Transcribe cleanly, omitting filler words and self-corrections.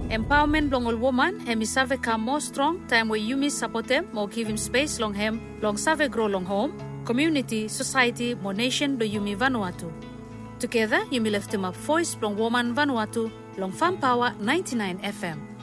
Empowerment long all woman, hemi save come more strong, time where you support them, more give him space long him, long save grow long home, community, society, more nation do Yumi Vanuatu. Together, Yumi left him up voice long woman Vanuatu, long Farm Power 99 FM.